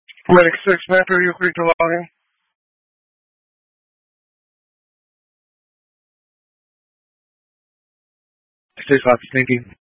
Medic 6, Sniper, you're free to log in. Stay copy, thank you.